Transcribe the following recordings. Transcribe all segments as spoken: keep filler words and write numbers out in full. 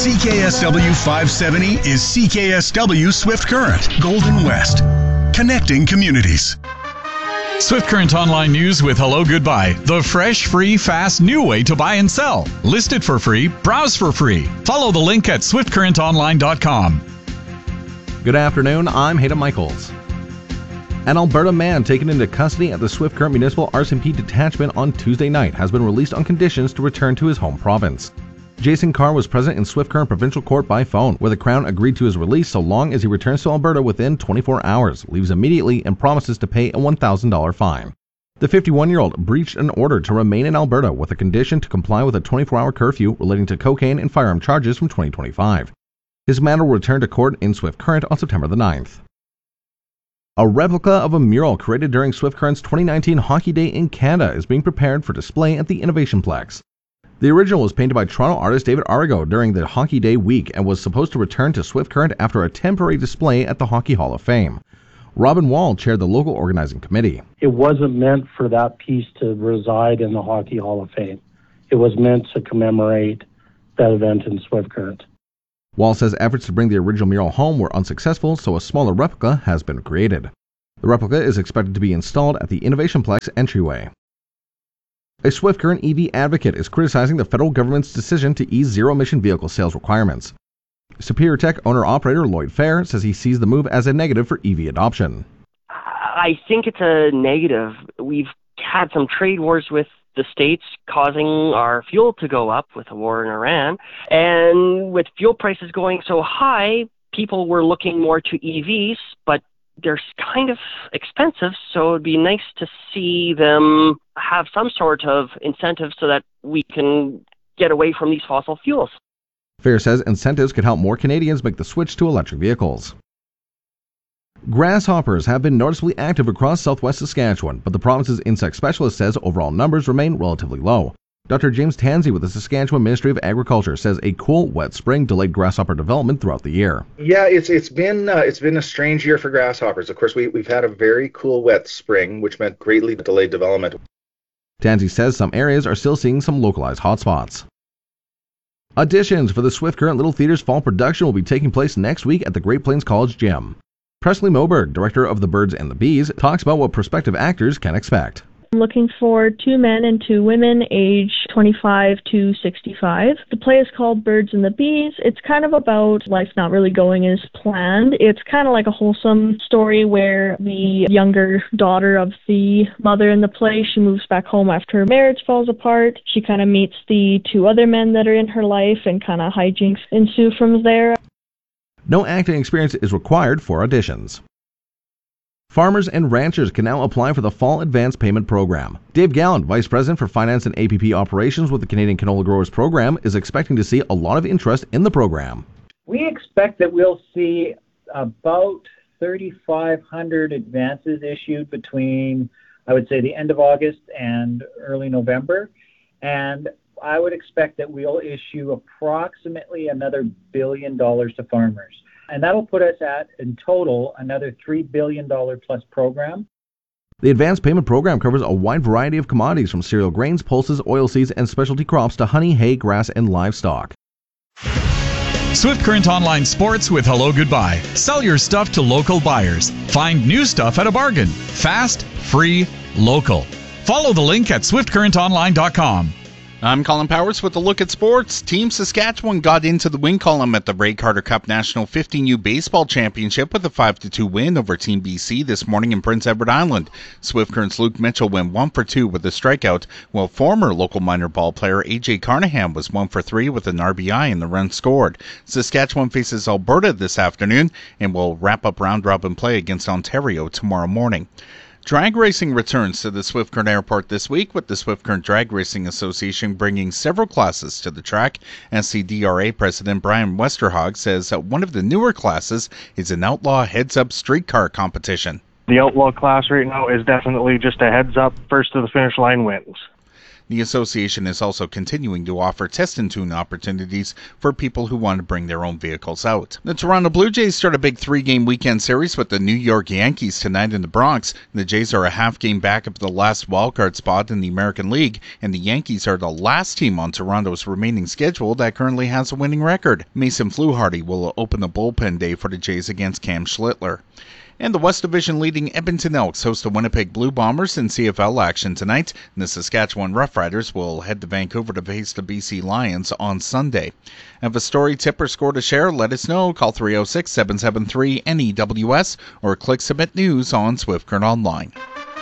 C K S W five seventy is C K S W Swift Current, Golden West, connecting communities. Swift Current Online News with Hello Goodbye, the fresh, free, fast, new way to buy and sell. List it for free, browse for free. Follow the link at swift current online dot com. Good afternoon, I'm Hayden Michaels. An Alberta man taken into custody at the Swift Current Municipal R C M P detachment on Tuesday night has been released on conditions to return to his home province. Jason Carr was present in Swift Current Provincial Court by phone, where the Crown agreed to his release so long as he returns to Alberta within twenty-four hours, leaves immediately, and promises to pay a one thousand dollars fine. The fifty-one-year-old breached an order to remain in Alberta with a condition to comply with a twenty-four hour curfew relating to cocaine and firearm charges from twenty twenty-five. His matter will return to court in Swift Current on September the ninth. A replica of a mural created during Swift Current's twenty nineteen Hockey Day in Canada is being prepared for display at the Innovation Plex. The original was painted by Toronto artist David Arrigo during the Hockey Day week and was supposed to return to Swift Current after a temporary display at the Hockey Hall of Fame. Robin Wall chaired the local organizing committee. It wasn't meant for that piece to reside in the Hockey Hall of Fame. It was meant to commemorate that event in Swift Current. Wall says efforts to bring the original mural home were unsuccessful, so a smaller replica has been created. The replica is expected to be installed at the Innovation Plex entryway. A Swift Current E V advocate is criticizing the federal government's decision to ease zero-emission vehicle sales requirements. Superior Tech owner-operator Lloyd Fair says he sees the move as a negative for E V adoption. I think it's a negative. We've had some trade wars with the States causing our fuel to go up with the war in Iran. And with fuel prices going so high, people were looking more to E Vs, but they're kind of expensive, so it'd be nice to see them have some sort of incentive so that we can get away from these fossil fuels. Fair says incentives could help more Canadians make the switch to electric vehicles. Grasshoppers have been noticeably active across southwest Saskatchewan, but the province's insect specialist says overall numbers remain relatively low. Doctor James Tansey with the Saskatchewan Ministry of Agriculture says a cool, wet spring delayed grasshopper development throughout the year. Yeah, it's it's been uh, it's been a strange year for grasshoppers. Of course, we we've had a very cool, wet spring, which meant greatly delayed development. Tansey says some areas are still seeing some localized hotspots. Auditions for the Swift Current Little Theater's fall production will be taking place next week at the Great Plains College Gym. Presley Moberg, director of The Birds and the Bees, talks about what prospective actors can expect. I'm looking for two men and two women, age twenty-five to sixty-five. The play is called Birds and the Bees. It's kind of about life not really going as planned. It's kind of like a wholesome story where the younger daughter of the mother in the play, she moves back home after her marriage falls apart. She kind of meets the two other men that are in her life and kind of hijinks ensue from there. No acting experience is required for auditions. Farmers and ranchers can now apply for the Fall Advance Payment Program. Dave Gallant, Vice President for Finance and A P P Operations with the Canadian Canola Growers Program, is expecting to see a lot of interest in the program. We expect that we'll see about thirty-five hundred advances issued between, I would say, the end of August and early November. And I would expect that we'll issue approximately another billion dollars to farmers. And that'll put us at, in total, another three billion dollars plus program. The Advanced Payment Program covers a wide variety of commodities from cereal grains, pulses, oilseeds, and specialty crops to honey, hay, grass, and livestock. Swift Current Online Sports with Hello Goodbye. Sell your stuff to local buyers. Find new stuff at a bargain. Fast, free, local. Follow the link at swift current online dot com. I'm Colin Powers with a look at sports. Team Saskatchewan got into the win column at the Ray Carter Cup National fifteen U Baseball Championship with a five to two win over Team B C this morning in Prince Edward Island. Swift Current's Luke Mitchell went one for two with a strikeout, while former local minor ball player A J Carnahan was one for three with an R B I in the run scored. Saskatchewan faces Alberta this afternoon and will wrap up round-robin play against Ontario tomorrow morning. Drag racing returns to the Swift Current Airport this week, with the Swift Current Drag Racing Association bringing several classes to the track. S C D R A President Brian Westerhog says that one of the newer classes is an outlaw heads-up streetcar competition. The outlaw class right now is definitely just a heads-up, first to the finish line wins. The association is also continuing to offer test and tune opportunities for people who want to bring their own vehicles out. The Toronto Blue Jays start a big three-game weekend series with the New York Yankees tonight in the Bronx. The Jays are a half game back of the last wildcard spot in the American League, and the Yankees are the last team on Toronto's remaining schedule that currently has a winning record. Mason Fluharty will open the bullpen day for the Jays against Cam Schlittler. And the West Division leading Edmonton Elks host the Winnipeg Blue Bombers in C F L action tonight. And the Saskatchewan Roughriders will head to Vancouver to face the B C Lions on Sunday. Have a story, tip, or score to share? Let us know. Call three oh six, seven seven three, N E W S or click Submit News on Swift Current Online.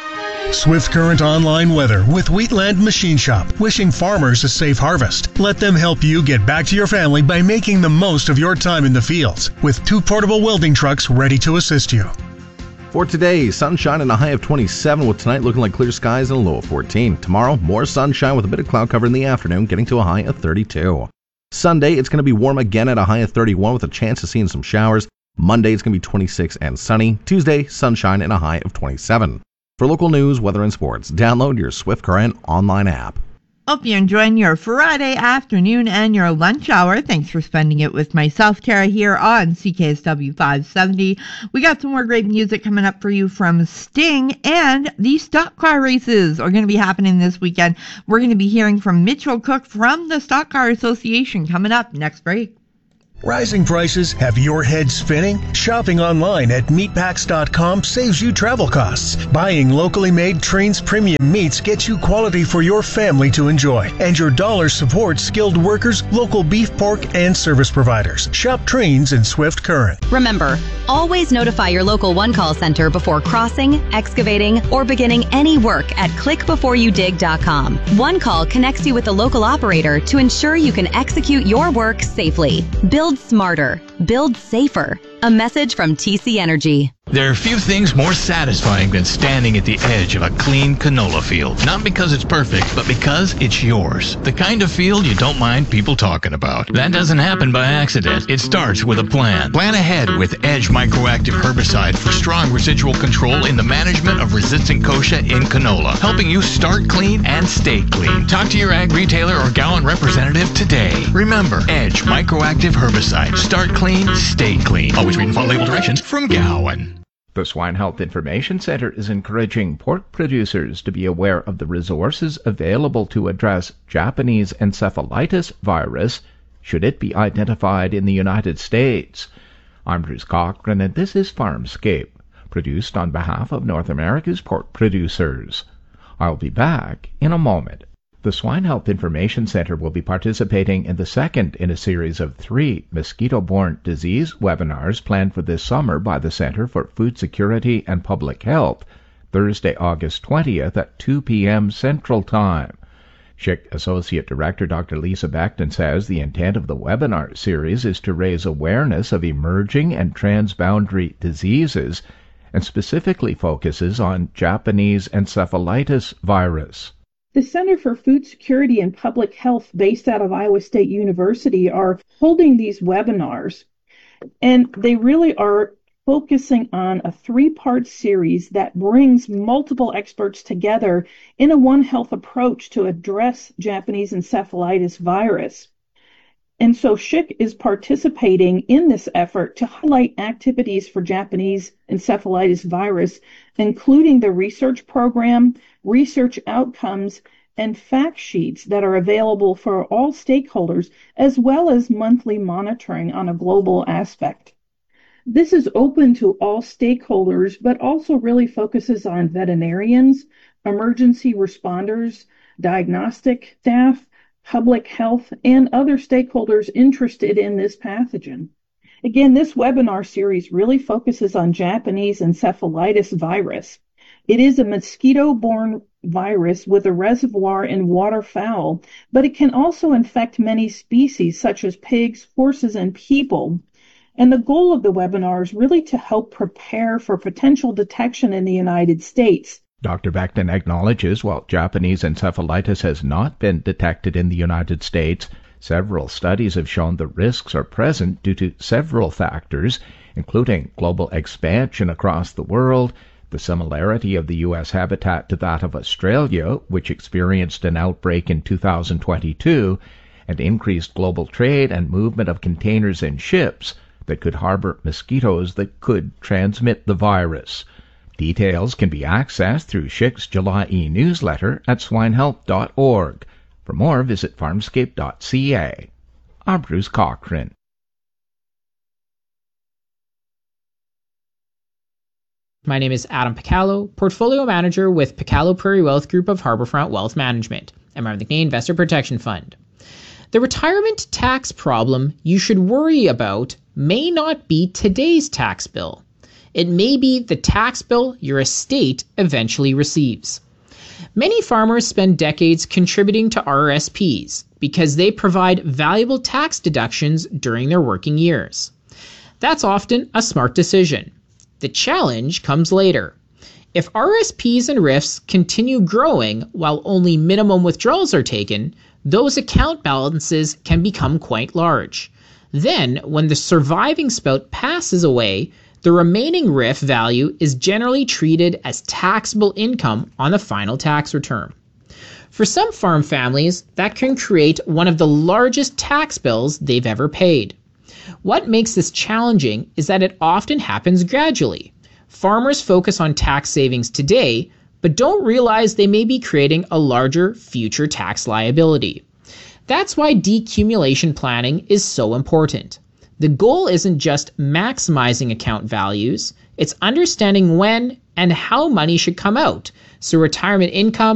Swift Current Online weather with Wheatland Machine Shop, wishing farmers a safe harvest. Let them help you get back to your family by making the most of your time in the fields with two portable welding trucks ready to assist you. For today, sunshine and a high of twenty-seven, with tonight looking like clear skies and a low of fourteen. Tomorrow, more sunshine with a bit of cloud cover in the afternoon, getting to a high of thirty-two. Sunday, it's going to be warm again at a high of thirty-one with a chance of seeing some showers. Monday, it's going to be twenty-six and sunny. Tuesday, sunshine and a high of twenty-seven. For local news, weather, and sports, download your Swift Current online app. Hope you're enjoying your Friday afternoon and your lunch hour. Thanks for spending it with myself, Tara, here on C K S W five seventy. We got some more great music coming up for you from Sting, and the stock car races are going to be happening this weekend. We're going to be hearing from Mitchell Cook from the Stock Car Association coming up next break. Rising prices have your head spinning? Shopping online at meatpacks dot com saves you travel costs. Buying locally made Trains premium meats gets you quality for your family to enjoy. And your dollar supports skilled workers, local beef, pork, and service providers. Shop Trains in Swift Current. Remember, always notify your local one-call center before crossing, excavating, or beginning any work at click before you dig dot com. One Call connects you with the local operator to ensure you can execute your work safely. Build smarter. Build safer. A message from T C Energy. There are few things more satisfying than standing at the edge of a clean canola field. Not because it's perfect, but because it's yours. The kind of field you don't mind people talking about. That doesn't happen by accident. It starts with a plan. Plan ahead with Edge Microactive Herbicide for strong residual control in the management of resistant kochia in canola, helping you start clean and stay clean. Talk to your ag retailer or Gowan representative today. Remember, Edge Microactive Herbicide. Start clean, stay clean. Always read and follow label directions from Gowan. The Swine Health Information Center is encouraging pork producers to be aware of the resources available to address Japanese encephalitis virus should it be identified in the United States. I'm Bruce Cochran, and this is Farmscape, produced on behalf of North America's pork producers. I'll be back in a moment. The Swine Health Information Center will be participating in the second in a series of three mosquito-borne disease webinars planned for this summer by the Center for Food Security and Public Health, Thursday, August twentieth at two p.m. Central Time. S H I C Associate Director Doctor Lisa Beckton says the intent of the webinar series is to raise awareness of emerging and transboundary diseases and specifically focuses on Japanese encephalitis virus. The Center for Food Security and Public Health, based out of Iowa State University, are holding these webinars, and they really are focusing on a three-part series that brings multiple experts together in a One Health approach to address Japanese encephalitis virus. And so S H I C is participating in this effort to highlight activities for Japanese encephalitis virus, including the research program, research outcomes, and fact sheets that are available for all stakeholders, as well as monthly monitoring on a global aspect. This is open to all stakeholders, but also really focuses on veterinarians, emergency responders, diagnostic staff, public health, and other stakeholders interested in this pathogen. Again, this webinar series really focuses on Japanese encephalitis virus. It is a mosquito-borne virus with a reservoir in waterfowl, but it can also infect many species such as pigs, horses, and people. And the goal of the webinar is really to help prepare for potential detection in the United States. Doctor Beckton acknowledges while Japanese encephalitis has not been detected in the United States, several studies have shown the risks are present due to several factors, including global expansion across the world, The similarity of the U S habitat to that of Australia, which experienced an outbreak in two thousand twenty-two, and increased global trade and movement of containers and ships that could harbor mosquitoes that could transmit the virus. Details can be accessed through S H I C's July e-newsletter at swine health dot org. For more, visit farmscape dot c a. I'm Bruce Cochran. My name is Adam Picallo, Portfolio Manager with Picallo Prairie Wealth Group of Harbourfront Wealth Management, a member of the Canadian Investor Protection Fund. The retirement tax problem you should worry about may not be today's tax bill. It may be the tax bill your estate eventually receives. Many farmers spend decades contributing to R R S Ps because they provide valuable tax deductions during their working years. That's often a smart decision. The challenge comes later. If R R S Ps and R I Fs continue growing while only minimum withdrawals are taken, those account balances can become quite large. Then, when the surviving spout passes away, the remaining R I F value is generally treated as taxable income on the final tax return. For some farm families, that can create one of the largest tax bills they've ever paid. What makes this challenging is that it often happens gradually. Farmers focus on tax savings today, but don't realize they may be creating a larger future tax liability. That's why decumulation planning is so important. The goal isn't just maximizing account values, it's understanding when and how money should come out, so retirement income